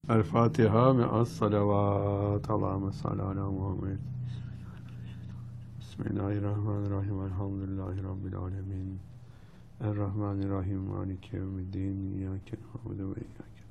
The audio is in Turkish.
El Fatiha me'as salavat. Allahümme salli ala Muhammed. Bismillahirrahmanirrahim. Elhamdülillahi Rabbil alemin. Errahmanirrahim. Maliki yevmiddin. İyyâke na'budu ve iyyâke